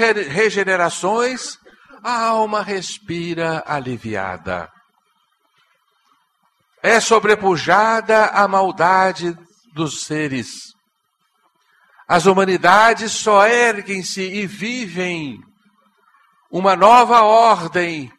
regenerações, a alma respira aliviada. É sobrepujada a maldade dos seres. As humanidades só erguem-se e vivem uma nova ordem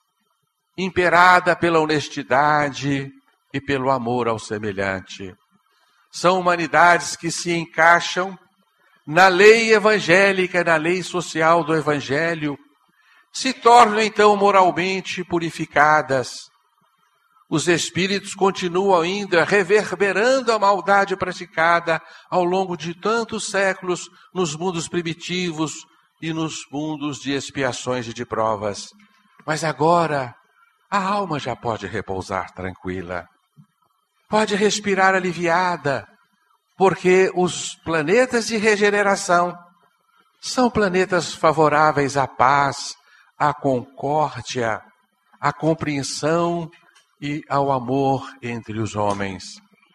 imperada pela honestidade e pelo amor ao semelhante. São humanidades que se encaixam na lei evangélica, na lei social do Evangelho, se tornam então moralmente purificadas. Os espíritos continuam ainda reverberando a maldade praticada ao longo de tantos séculos nos mundos primitivos e nos mundos de expiações e de provas. Mas agora a alma já pode repousar tranquila, pode respirar aliviada, porque os planetas de regeneração são planetas favoráveis à paz, à concórdia, à compreensão e ao amor entre os homens.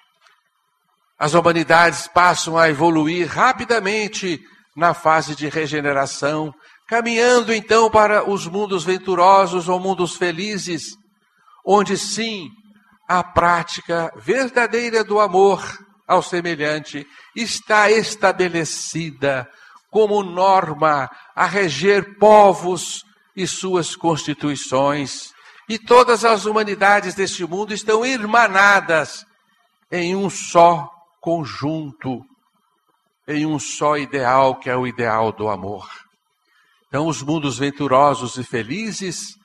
As humanidades passam a evoluir rapidamente na fase de regeneração, caminhando então para os mundos venturosos ou mundos felizes, onde sim a prática verdadeira do amor ao semelhante está estabelecida como norma a reger povos e suas constituições. E todas as humanidades deste mundo estão irmanadas em um só conjunto, em um só ideal, que é o ideal do amor. Então, os mundos venturosos e felizes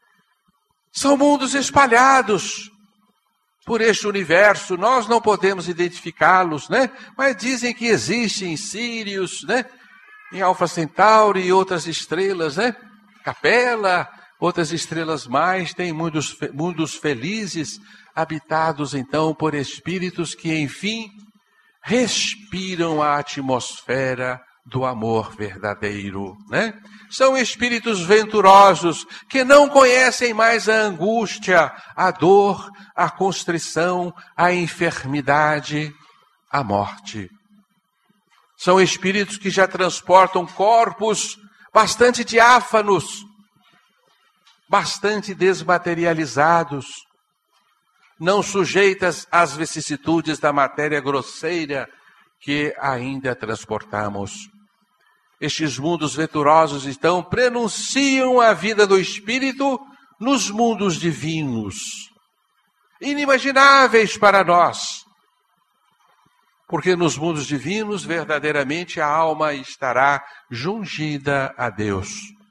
são mundos espalhados por este universo. Nós não podemos identificá-los, né? Mas dizem que existem em Sírios, né? Em Alfa Centauri e outras estrelas, né? Capela, outras estrelas mais, tem mundos felizes, habitados então por espíritos que, enfim, respiram a atmosfera do amor verdadeiro, né? São espíritos venturosos que não conhecem mais a angústia, a dor, a constrição, a enfermidade, a morte. São espíritos que já transportam corpos bastante diáfanos, bastante desmaterializados, não sujeitas às vicissitudes da matéria grosseira que ainda transportamos. Estes mundos venturosos, então, prenunciam a vida do espírito nos mundos divinos, inimagináveis para nós, porque nos mundos divinos, verdadeiramente, a alma estará jungida a Deus,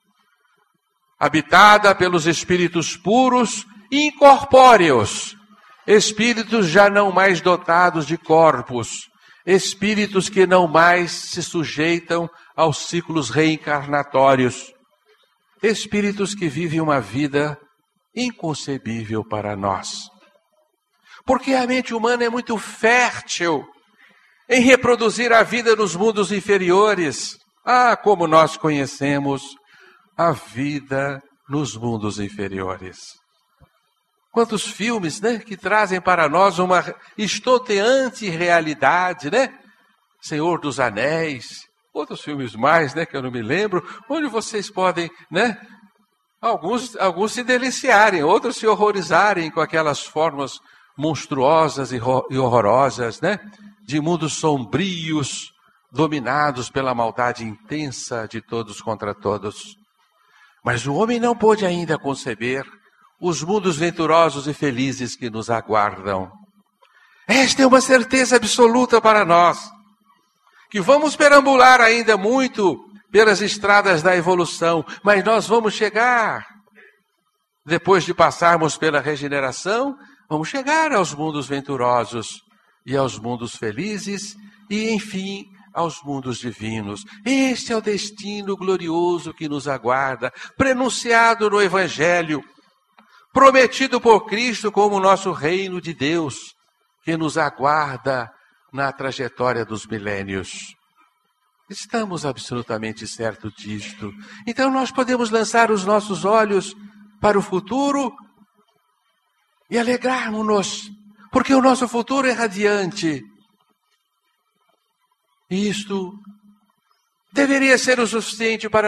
habitada pelos espíritos puros e incorpóreos, espíritos já não mais dotados de corpos, espíritos que não mais se sujeitam aos ciclos reencarnatórios, espíritos que vivem uma vida inconcebível para nós. Porque a mente humana é muito fértil em reproduzir a vida nos mundos inferiores. Como nós conhecemos a vida nos mundos inferiores. Quantos filmes, né, que trazem para nós uma estonteante realidade, né? Senhor dos Anéis, outros filmes mais, né, que eu não me lembro, onde vocês podem, né, alguns se deliciarem, outros se horrorizarem com aquelas formas monstruosas e horrorosas, né, de mundos sombrios, dominados pela maldade intensa de todos contra todos. Mas o homem não pôde ainda conceber os mundos venturosos e felizes que nos aguardam. Esta é uma certeza absoluta para nós, que vamos perambular ainda muito pelas estradas da evolução, mas nós vamos chegar, depois de passarmos pela regeneração, vamos chegar aos mundos venturosos e aos mundos felizes e, enfim, aos mundos divinos. Este é o destino glorioso que nos aguarda, prenunciado no Evangelho, prometido por Cristo como nosso reino de Deus, que nos aguarda na trajetória dos milênios. Estamos absolutamente certos disto. Então nós podemos lançar os nossos olhos para o futuro e alegrarmos-nos, porque o nosso futuro é radiante. E isto deveria ser o suficiente para